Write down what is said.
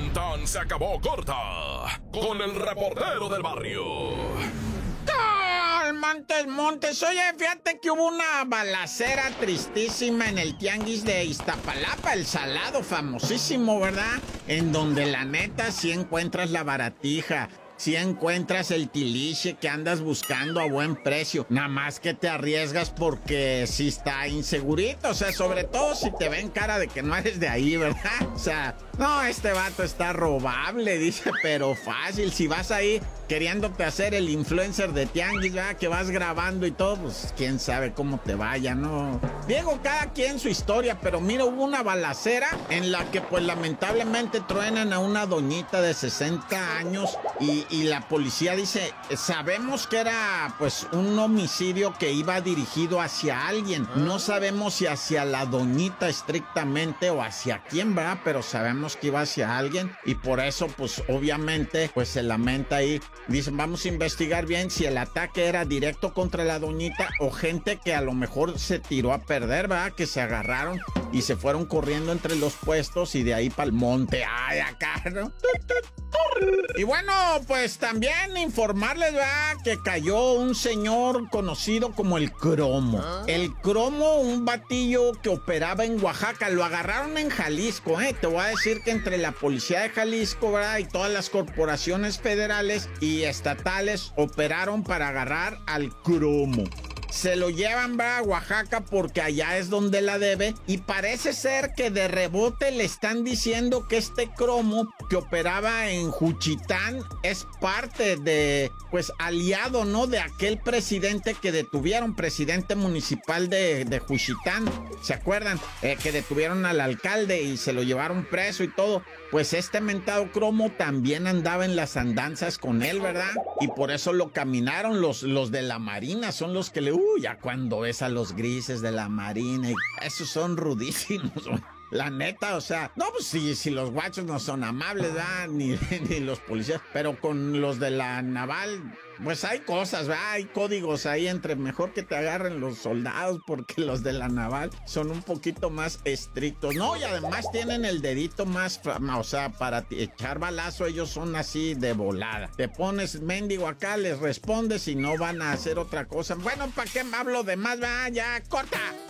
tan se acabó corta con el reportero del barrio. Montes, oye, fíjate que hubo una balacera tristísima en el tianguis de Iztapalapa, el Salado, famosísimo, ¿verdad? En donde la neta sí encuentras la baratija, sí encuentras el tiliche que andas buscando a buen precio. Nada más que te arriesgas porque sí está insegurito, o sea, sobre todo si te ven cara de que no eres de ahí, ¿verdad? O sea, no, este vato está robable, dice, pero fácil. Si vas ahí queriéndote hacer el influencer de tianguis, ¿verdad? Que vas grabando y todo, pues quién sabe cómo te vaya, ¿no? Diego, cada quien su historia, pero mira, hubo una balacera en la que pues lamentablemente truenan a una doñita de 60 años y la policía dice, sabemos que era pues un homicidio que iba dirigido hacia alguien. No sabemos si hacia la doñita estrictamente o hacia quién, ¿verdad? Pero sabemos que iba hacia alguien y por eso pues obviamente pues se lamenta ahí. Dicen, vamos a investigar bien si el ataque era directo contra la doñita o gente que a lo mejor se tiró a perder, ¿verdad? Que se agarraron y se fueron corriendo entre los puestos y de ahí para el monte. ¡Ay, acá, ¿no? Y bueno, pues también informarles, ¿verdad? Que cayó un señor conocido como el Cromo. El Cromo, un batillo que operaba en Oaxaca. Lo agarraron en Jalisco, ¿eh? Te voy a decir que entre la policía de Jalisco, ¿verdad? Y todas las corporaciones federales y estatales operaron para agarrar al Cromo. Se lo llevan, ¿verdad? A Oaxaca porque allá es donde la debe y parece ser que de rebote le están diciendo que este Cromo que operaba en Juchitán es parte de, pues, aliado, ¿no? De aquel presidente que detuvieron, presidente municipal de Juchitán, ¿se acuerdan? Que detuvieron al alcalde y se lo llevaron preso y todo. Pues este mentado Cromo también andaba en las andanzas con él, ¿verdad? Y por eso lo caminaron los de la Marina, son los que le... ya cuando ves a los grises de la Marina, y esos son rudísimos, la neta, o sea, no, pues si los guachos no son amables, ¿verdad? Ni los policías, pero con los de la naval, pues hay cosas, ¿verdad? Hay códigos ahí entre mejor que te agarren los soldados porque los de la naval son un poquito más estrictos, ¿no? Y además tienen el dedito más, o sea, para echar balazo ellos son así de volada. Te pones mendigo acá, les respondes y no van a hacer otra cosa. Bueno, ¿para qué me hablo de más, ¿verdad? Ya, corta.